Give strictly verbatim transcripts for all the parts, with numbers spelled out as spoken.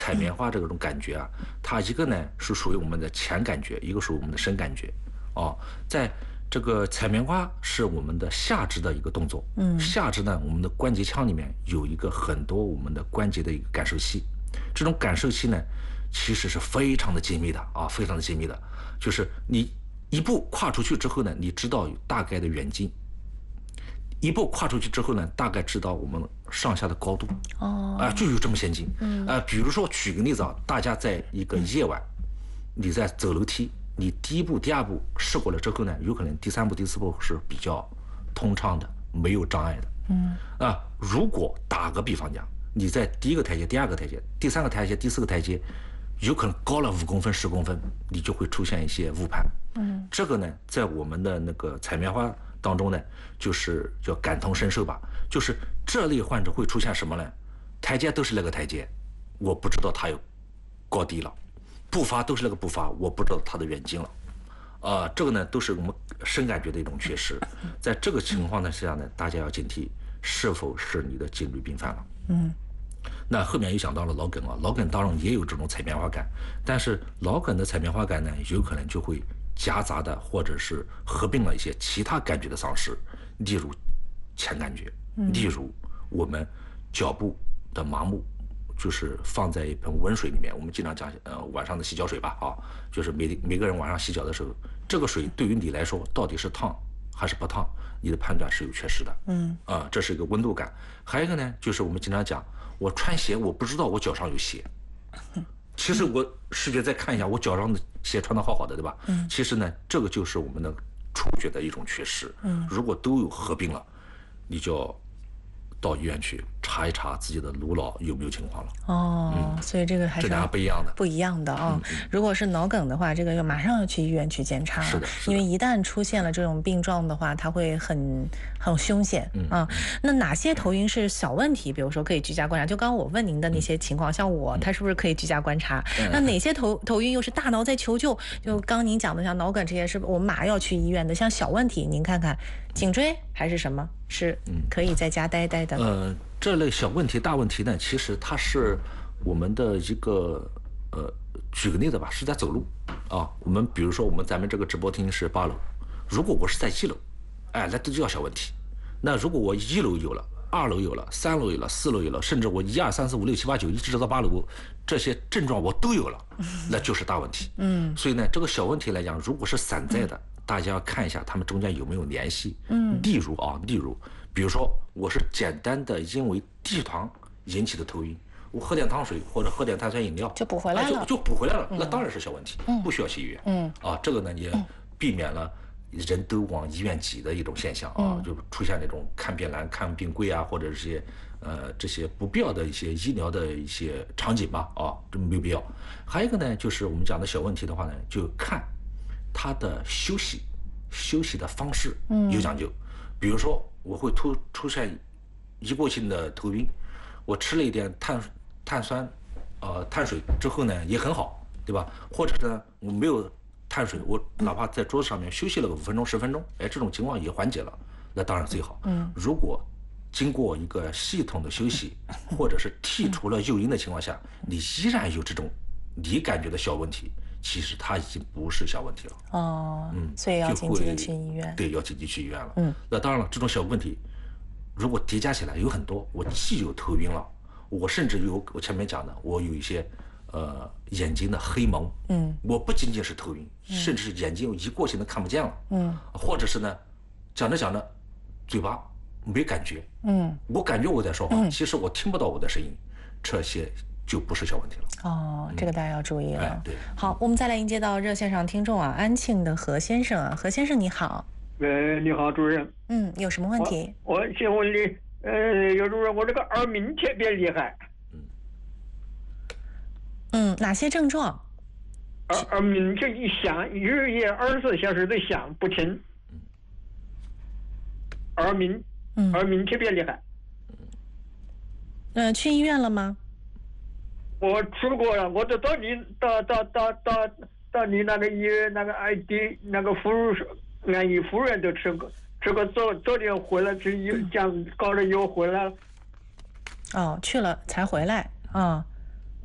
采棉花这种感觉啊，它一个呢是属于我们的前感觉，一个属于我们的深感觉。哦，在这个采棉花是我们的下肢的一个动作。嗯，下肢呢，我们的关节腔里面有一个很多我们的关节的一个感受器，这种感受器呢，其实是非常的精密的啊，非常的精密的，就是你一步跨出去之后呢，你知道有大概的远近。一步跨出去之后呢，大概知道我们上下的高度。哦，啊、呃，就有这么先进。嗯，啊、呃，比如说举个例子啊，大家在一个夜晚，嗯、你在走楼梯，你第一步、第二步试过了之后呢，有可能第三步、第四步是比较通畅的，没有障碍的。嗯，啊、呃，如果打个比方讲，你在第一个台阶、第二个台阶、第三个台阶、第四个台阶，有可能高了五公分、十公分，你就会出现一些误判。嗯，这个呢，在我们的那个采棉花当中呢，就是叫感同身受吧。就是这类患者会出现什么呢？台阶都是那个台阶，我不知道它有高低了；步伐都是那个步伐，我不知道它的远近了。啊、呃，这个呢都是我们深感觉的一种缺失。在这个情况的下呢，大家要警惕是否是你的颈椎病犯了。嗯。那后面又想到了脑梗啊，脑梗当然也有这种采棉花感，但是脑梗的采棉花感呢，有可能就会夹杂的或者是合并了一些其他感觉的丧失，例如前感觉，例如我们脚部的麻木，就是放在一盆温水里面，我们经常讲呃晚上的洗脚水吧啊，就是每每个人晚上洗脚的时候，这个水对于你来说到底是烫还是不烫，你的判断是有缺失的。嗯啊，这是一个温度感。还有一个呢，就是我们经常讲，我穿鞋我不知道我脚上有鞋。其实我视觉再看一下，我脚上的鞋穿得好好的，对吧？嗯。其实呢，这个就是我们的触觉的一种缺失。嗯。如果都有合并了，你就要到医院去查一查自己的颅脑有没有情况了。 哦，嗯、所以这个还是这两个不一样的， 不一样的啊、哦嗯嗯。如果是脑梗的话，这个要马上要去医院去检查。 是的，是的， 因为一旦出现了这种病状的话，它会很很凶险啊、嗯嗯。那哪些头晕是小问题？比如说可以居家观察，就刚刚我问您的那些情况，嗯、像我，他是不是可以居家观察？嗯、那哪些头头晕又是大脑在求救？就刚您讲的，像脑梗这些，是我们马上要去医院的。像小问题，您看看颈椎还是什么，是可以在家待待的。 嗯、呃，这类小问题、大问题呢，其实它是我们的一个呃，举个例子吧，是在走路啊。我们比如说，我们咱们这个直播厅是八楼，如果我是在一楼，哎，那都叫小问题。那如果我一楼有了，二楼有了，三楼有了，四楼有了，甚至我一二三四五六七八九一直到八楼，这些症状我都有了，那就是大问题。嗯，所以呢，这个小问题来讲，如果是散在的，嗯、大家要看一下他们中间有没有联系。嗯，例如啊，例如，比如说我是简单的因为低血糖引起的头晕，我喝点汤水或者喝点碳酸饮料就补回来了， 啊、就就补回来了，嗯、那当然是小问题，嗯、不需要去医院。嗯，啊，这个呢也避免了人都往医院挤的一种现象啊，嗯、就出现那种看病难、看病贵啊，或者这些呃这些不必要的一些医疗的一些场景吧，啊，这没有必要。还有一个呢，就是我们讲的小问题的话呢，就看他的休息休息的方式有讲究，嗯、比如说我会突出现一过性的头晕，我吃了一点碳碳酸呃碳水之后呢也很好，对吧？或者呢我没有碳水，我哪怕在桌子上面休息了个五分钟十分钟，哎，这种情况也缓解了，那当然最好。嗯，如果经过一个系统的休息，或者是剔除了诱因的情况下，你依然有这种你感觉的小问题，其实它已经不是小问题了。 哦，嗯，所以要紧急的去医院。 对，要紧急去医院了。嗯，那当然了，这种小问题如果叠加起来有很多，我既有头晕了，我甚至有我前面讲的，我有一些呃眼睛的黑蒙，嗯，我不仅仅是头晕，嗯、甚至是眼睛有一过性的看不见了，嗯，或者是呢，讲着讲着，嘴巴没感觉，嗯，我感觉我在说话，嗯、其实我听不到我的声音，这些就不是小问题了。 哦，嗯、这个大家要注意了。 哎，对。 好，我们再来迎接到热线上听众啊，安庆的何先生啊，何先生你好。 呃，你好，主任。 嗯，有什么问题？ 我, 我请问你，呃，有主任，我这个耳鸣特别厉害。 嗯，哪些症状？ 耳耳鸣就一响，日夜二十四小时的响不停。耳鸣，嗯，耳鸣特别厉害。 嗯、呃，去医院了吗？ 我去过了，我都到你到到到到到你那个医院那个 I D 那个妇安逸妇人都吃过，吃过昨昨天回来就又这样搞了又回来了。 哦，去了才回来啊。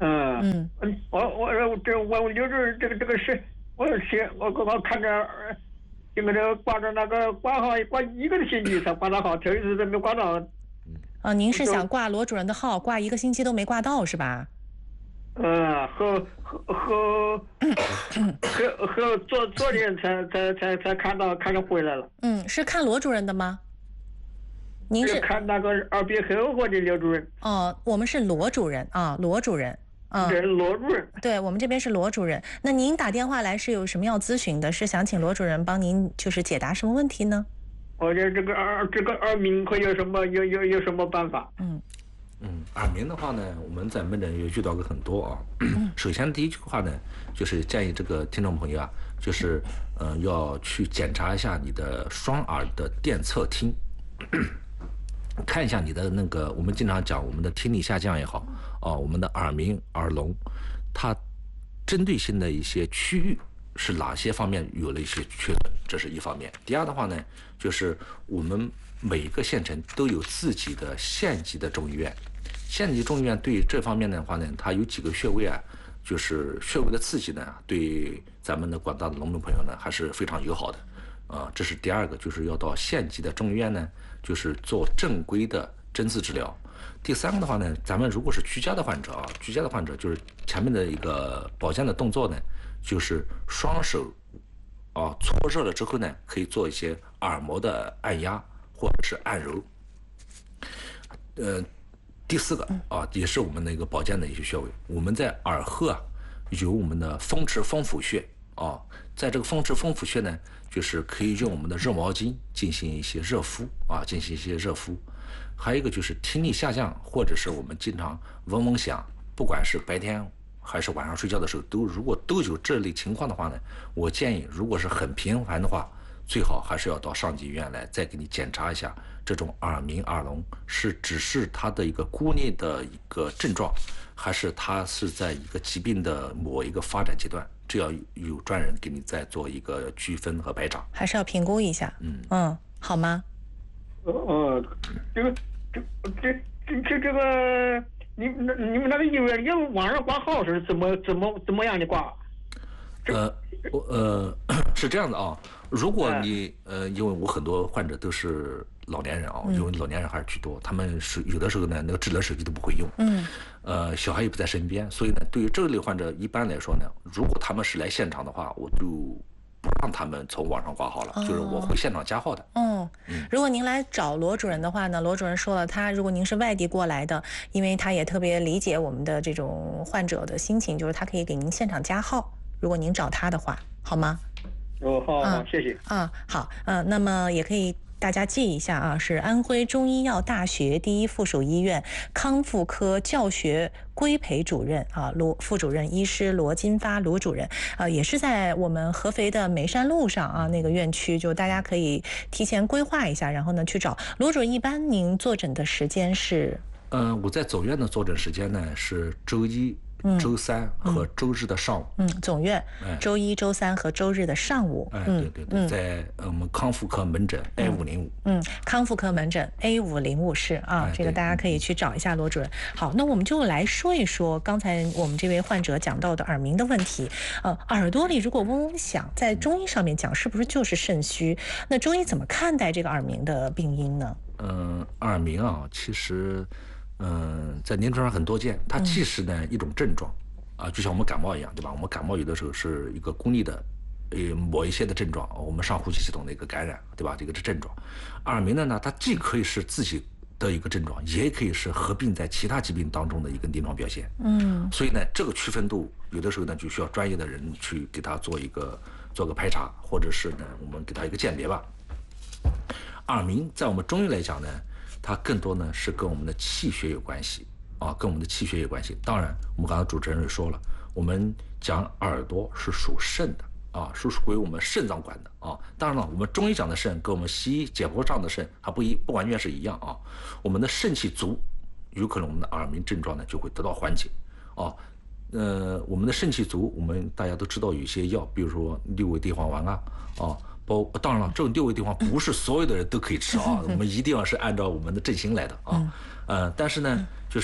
嗯嗯，我我这我刘主任这个这个是，我是我我我看着，这个这个挂着那个挂号挂一个星期才挂到号，这一次都没挂到。 啊，您是想挂罗主任的号，挂一个星期都没挂到是吧？ 嗯，和和和和和昨昨天才才才才看到看到回来了。 嗯，是看罗主任的吗？您是看那个耳鼻喉科的刘主任。 哦，我们是罗主任啊，罗主任。嗯， 这是罗主任。 对，我们这边是罗主任。那您打电话来是有什么要咨询的？是想请罗主任帮您就是解答什么问题呢？ 我觉得这个耳这个耳鸣可有什么有有有什么办法？ 嗯嗯，耳鸣的话呢，我们在门诊也遇到过很多啊。首先第一句话呢，就是建议这个听众朋友啊，就是呃要去检查一下你的双耳的电侧听。看一下你的那个，我们经常讲我们的听力下降也好，啊，我们的耳鸣、耳聋，它针对性的一些区域是哪些方面有了一些缺损，这是一方面。第二的话呢，就是我们每一个县城都有自己的县级的中医院，县级中医院对这方面的话呢，它有几个穴位啊，就是穴位的刺激呢，对咱们的广大的农民朋友呢还是非常友好的。啊，这是第二个，就是要到县级的中医院呢，就是做正规的针刺治疗。第三个的话呢，咱们如果是居家的患者啊，居家的患者就是前面的一个保健的动作呢，就是双手啊搓热了之后呢，可以做一些耳膜的按压或者是按揉。呃，第四个啊，也是我们的一个保健的一些穴位，我们在耳后啊有我们的风池风府穴啊，在这个风池风府穴呢。就是可以用我们的热毛巾进行一些热敷啊，进行一些热敷。还有一个就是听力下降，或者是我们经常嗡嗡响，不管是白天还是晚上睡觉的时候，都如果都有这类情况的话呢，我建议如果是很频繁的话，最好还是要到上级医院来再给你检查一下，这种耳鸣耳聋是只是它的一个孤立的一个症状，还是它是在一个疾病的某一个发展阶段。这要有专人给你再做一个区分和排查， 还是要评估一下。嗯嗯，好吗？ 呃呃，这个这这这这这个，你你们那个医院要网上挂号是怎么怎么怎么样的挂？ 呃，我呃是这样的啊，如果你呃，因为我很多患者都是老年人啊，因为老年人还是居多，他们是有的时候呢，那个智能手机都不会用，嗯，呃，小孩也不在身边，所以呢，对于这类患者，一般来说呢，如果他们是来现场的话，我就不让他们从网上挂号了，哦、就是我会现场加号的。 哦，嗯，如果您来找罗主任的话呢，罗主任说了，他如果您是外地过来的，因为他也特别理解我们的这种患者的心情，就是他可以给您现场加号，如果您找他的话，好吗？ 哦，好，好， 啊、 谢谢。 啊，好，嗯、呃，那么也可以。大家记一下啊，是安徽中医药大学第一附属医院康复科教学规培主任啊，罗副主任医师罗金发罗主任啊，也是在我们合肥的梅山路上啊那个院区，就大家可以提前规划一下，然后呢去找罗主任。一般您坐诊的时间是？ 呃，我在总院的坐诊时间呢是周一。周三和周日的上午， 嗯，总院、哎、周一、周三和周日的上午， 哎，对对对，嗯、在我们康复科门诊 A 五零五， 嗯，康复科门诊 A 五零五室啊，哎、这个大家可以去找一下罗主任。好，那我们就来说一说刚才我们这位患者讲到的耳鸣的问题。呃，耳朵里如果嗡嗡响，在中医上面讲是不是就是肾虚？那中医怎么看待这个耳鸣的病因呢？ 嗯，耳鸣啊，其实。嗯，在临床上很多见，它既是呢一种症状，啊，就像我们感冒一样，对吧？我们感冒有的时候是一个孤立的，呃，某一些的症状，我们上呼吸系统的一个感染，对吧？这个是症状。耳鸣的呢，它既可以是自己的一个症状，也可以是合并在其他疾病当中的一个临床表现。嗯，所以呢，这个区分度有的时候呢，就需要专业的人去给他做一个做个排查，或者是呢，我们给他一个鉴别吧。耳鸣在我们中医来讲呢。它更多呢是跟我们的气血有关系啊，跟我们的气血有关系。当然，我们刚刚主持人也说了，我们讲耳朵是属肾的啊，是属归我们肾脏管的啊。当然了，我们中医讲的肾跟我们西医解剖上的肾还不一不完全是一样啊。我们的肾气足，有可能我们的耳鸣症状呢就会得到缓解啊。呃，我们的肾气足，我们大家都知道有一些药，比如说六味地黄丸啊啊。包当然了，这种六味地黄不是所有的人都可以吃啊，我们一定要是按照我们的症型来的啊。呃，但是呢，就是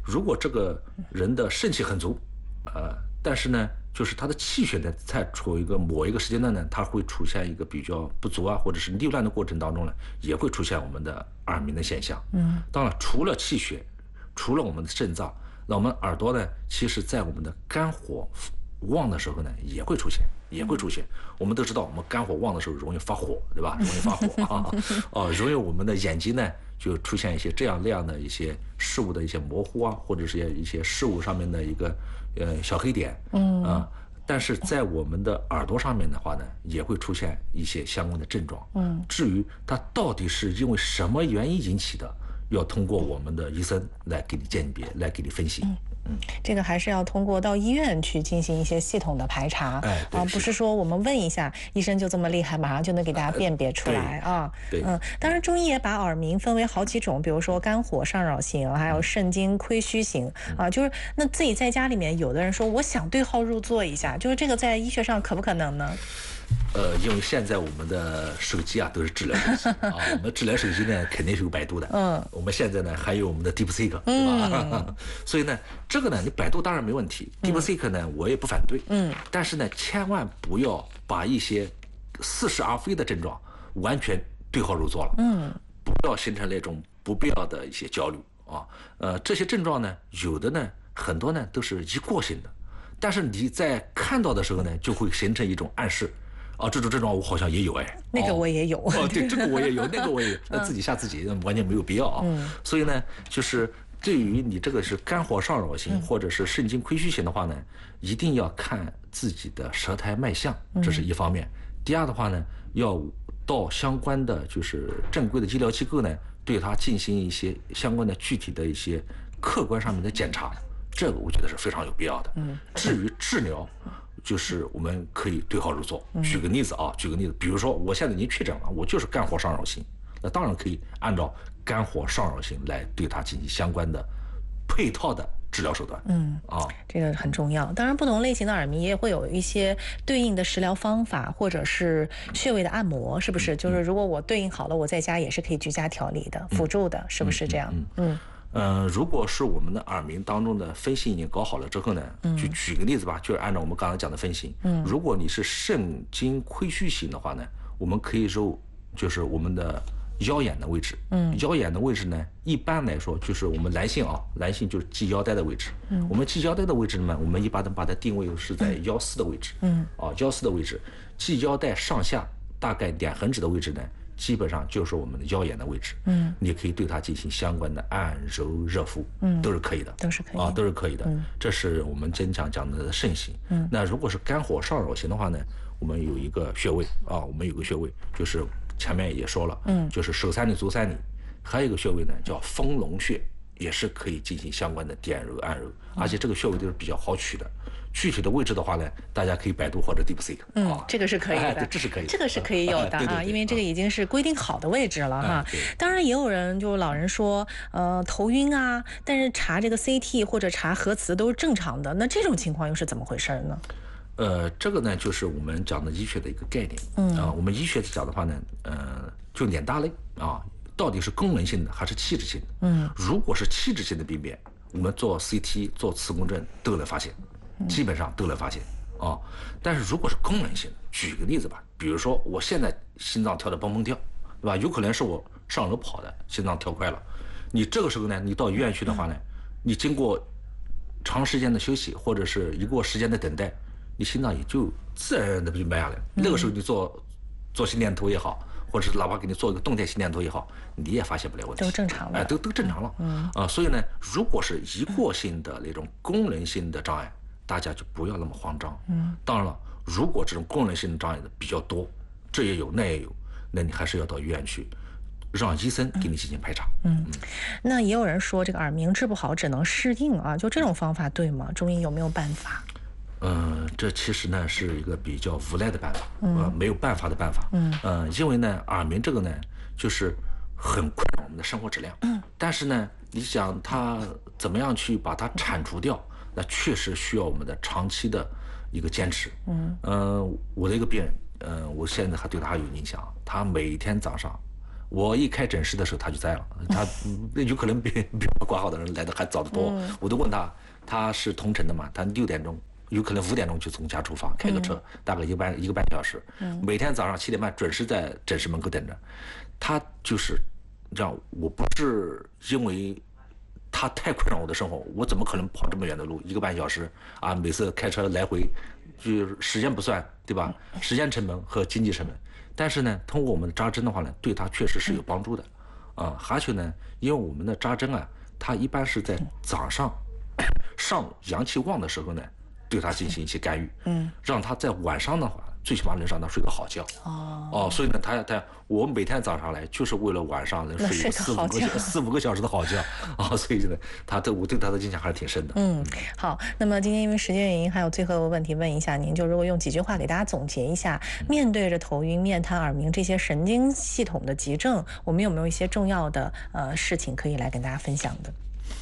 如果这个人的肾气很足，呃，但是呢，就是他的气血呢，在处于一个某一个时间段呢，它会出现一个比较不足啊，或者是逆乱的过程当中呢，也会出现我们的耳鸣的现象。嗯，当然，除了气血，除了我们的肾脏，那我们耳朵呢，其实在我们的肝火旺的时候呢，也会出现，也会出现。我们都知道，我们肝火旺的时候容易发火，对吧？容易发火啊，哦，容易我们的眼睛呢就出现一些这样那样的一些事物的一些模糊啊，或者是一些事物上面的一个呃小黑点，嗯啊。但是在我们的耳朵上面的话呢，也会出现一些相关的症状。嗯，至于它到底是因为什么原因引起的，要通过我们的医生来给你鉴别，来给你分析。嗯嗯，这个还是要通过到医院去进行一些系统的排查， 哎， 啊，不是说我们问一下医生就这么厉害，马上就能给大家辨别出来啊。 对， 嗯，当然中医也把耳鸣分为好几种，比如说肝火上扰型，还有肾经亏虚型啊。就是那自己在家里面，有的人说我想对号入座一下，就是这个在医学上可不可能呢？ 呃，因为现在我们的手机啊都是智能手机啊，我们智能手机呢肯定是有百度的，嗯，我们现在呢还有我们的 DeepSeek，对吧？嗯、所以呢，这个呢，你百度当然没问题、嗯、，DeepSeek 呢我也不反对，嗯，但是呢，千万不要把一些似是而非的症状完全对号入座了，嗯，不要形成那种不必要的一些焦虑啊，呃，这些症状呢，有的呢，很多呢都是一过性的，但是你在看到的时候呢，就会形成一种暗示。啊，这种症状我好像也有哎， 那个我也有哦，对，这个我也有，那个我也有，那自己吓自己完全没有必要啊。嗯，所以呢，就是对于你这个是肝火上扰型或者是肾经亏虚型的话呢，一定要看自己的舌苔脉象，这是一方面。第二的话呢，要到相关的就是正规的医疗机构呢，对它进行一些相关的具体的一些客观上面的检查，这个我觉得是非常有必要的。嗯，至于治疗。就是我们可以对号入座。举个例子啊，举个例子，比如说我现在已经确诊了，我就是肝火上扰型，那当然可以按照肝火上扰型来对它进行相关的配套的治疗手段。嗯啊， 这个很重要。当然，不同类型的耳鸣也会有一些对应的食疗方法，或者是穴位的按摩，是不是？就是如果我对应好了，我在家也是可以居家调理的，辅助的，是不是这样？嗯。嗯呃，如果是我们的耳鸣当中的分析已经搞好了之后呢，就举个例子吧，就是按照我们刚才讲的分析，嗯，如果你是肾经亏虚型的话呢，我们可以揉就是我们的腰眼的位置，嗯，腰眼的位置呢，一般来说就是我们男性啊，男性就是系腰带的位置，嗯，我们系腰带的位置呢，我们一般都把它定位是在腰四的位置，嗯，啊，腰四的位置，系腰带上下大概两横指的位置呢。基本上就是我们的腰眼的位置，嗯，你可以对它进行相关的按揉热敷，嗯，都是可以的， 都是可以啊，都是可以的。嗯，这是我们经常讲的肾型。嗯，那如果是肝火上扰型的话呢，我们有一个穴位啊，我们有个穴位，就是前面也说了，嗯，就是手三里、足三里，还有一个穴位呢叫丰隆穴，也是可以进行相关的点揉按揉，而且这个穴位都是比较好取的。具体的位置的话呢，大家可以百度或者 DeepSeek。 嗯，啊、这个是可以的， 哎、这是可以的， 这个是可以有的啊， 对对对， 因为这个已经是规定好的位置了哈。嗯、当然，也有人就老人说，呃，头晕啊，但是查这个 C T 或者查核磁都是正常的，那这种情况又是怎么回事呢？ 呃，这个呢，就是我们讲的医学的一个概念。嗯啊，我们医学讲的话呢，呃，就两大类啊，到底是功能性的还是器质性的？嗯，如果是器质性的病变，我们做 C T、做磁共振都能发现。基本上都能发现啊，但是如果是功能性的，举个例子吧，比如说我现在心脏跳得蹦蹦跳，对吧？有可能是我上楼跑的，心脏跳快了。你这个时候呢，你到医院去的话呢，你经过长时间的休息或者是一过时间的等待，你心脏也就自然而然的就慢下来。那个时候你做做心电图也好，或者是哪怕给你做一个动态心电图也好，你也发现不了问题， 都正常了， 哎，都都正常了。嗯啊，所以呢，如果是一过性的那种功能性的障碍，大家就不要那么慌张。嗯，当然了，如果这种功能性的障碍的比较多，这也有那也有，那你还是要到医院去，让医生给你进行排查。嗯，嗯那也有人说这个耳鸣治不好，只能适应啊，就这种方法对吗？中医有没有办法？ 嗯、呃，这其实呢是一个比较无奈的办法，嗯、呃，没有办法的办法。嗯，呃，因为呢，耳鸣这个呢，就是很困扰我们的生活质量。嗯，但是呢，你想它怎么样去把它铲除掉？那确实需要我们的长期的一个坚持。嗯，呃，我的一个病人，呃，我现在还对他还有印象，他每天早上我一开诊室的时候他就在了，他有可能比比我挂号的人来的还早得多。嗯、我都问他，他是同城的嘛，他六点钟。有可能五点钟就从家出发，开个车，嗯、大概一个半一个半小时。嗯、每天早上七点半准时在诊室门口等着。他就是让我不是因为他太困扰我的生活，我怎么可能跑这么远的路，一个半小时啊？每次开车来回，就时间不算，对吧？时间成本和经济成本。但是呢，通过我们的扎针的话呢，对他确实是有帮助的。啊、嗯，而且呢，因为我们的扎针啊，它一般是在早上上午阳气旺的时候呢。对他进行一些干预，嗯，让他在晚上的话，最起码能让他睡个好觉。哦，哦，所以呢，他他我每天早上来就是为了晚上能睡四五个四五个小时的好觉啊，所以呢，他对我对他的印象还是挺深的。 嗯，好，那么今天因为时间原因，还有最后一个问题问一下您，就如果用几句话给大家总结一下，面对着头晕、面瘫、耳鸣这些神经系统的急症，我们有没有一些重要的呃事情可以来跟大家分享的？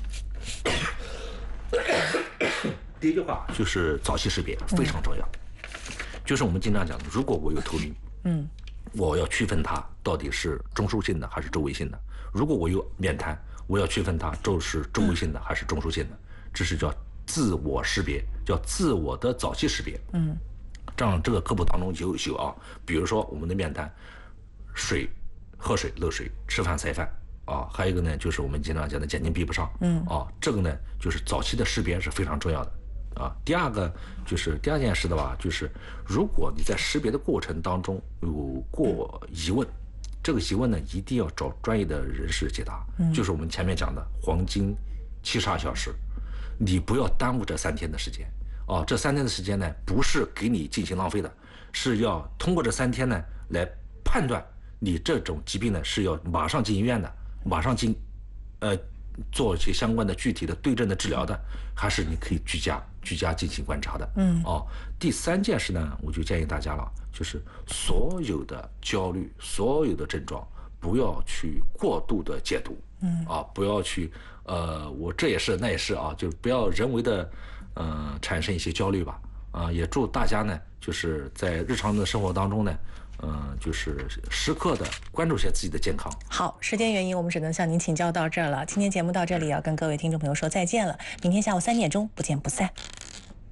第一句话就是早期识别非常重要，嗯、就是我们经常讲的，如果我有头晕，嗯，我要区分它到底是中枢性的还是周围性的；如果我有面瘫，我要区分它周是周围性的还是中枢性的。这是叫自我识别，叫自我的早期识别。嗯，这样这个科普当中有有啊，比如说我们的面瘫，水喝水漏水，吃饭塞饭。啊，还有一个呢，就是我们经常讲的眼睛闭不上，嗯，啊，这个呢，就是早期的识别是非常重要的，啊，第二个就是第二件事的话，就是如果你在识别的过程当中有过疑问，这个疑问呢，一定要找专业的人士解答，嗯，就是我们前面讲的黄金七十二小时，你不要耽误这三天的时间，啊，这三天的时间呢，不是给你进行浪费的，是要通过这三天呢来判断你这种疾病呢是要马上进医院的。马上进，呃，做一些相关的具体的对症的治疗的，还是你可以居家居家进行观察的。嗯，哦，第三件事呢，我就建议大家了，就是所有的焦虑、所有的症状，不要去过度的解读。嗯，啊，不要去，呃，我这也是那也是啊，就不要人为的，呃，产生一些焦虑吧。啊，也祝大家呢，就是在日常的生活当中呢。嗯、呃，就是时刻的关注一下自己的健康。 好，时间原因，我们只能向您请教到这儿了。今天节目到这里，要跟各位听众朋友说再见了。明天下午三点钟，不见不散。